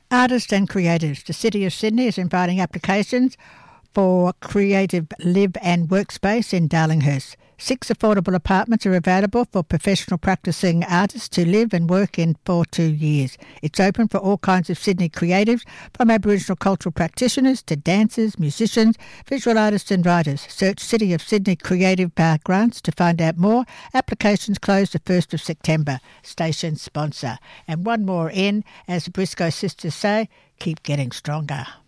Artists and creatives. The City of Sydney is inviting applications for creative live and workspace in Darlinghurst. 6 affordable apartments are available for professional practising artists to live and work in for 2 years. It's open for all kinds of Sydney creatives, from Aboriginal cultural practitioners to dancers, musicians, visual artists and writers. Search City of Sydney Creative Grants to find out more. Applications close the 1st of September. Station sponsor. And one more in, as the Briscoe sisters say, keep getting stronger.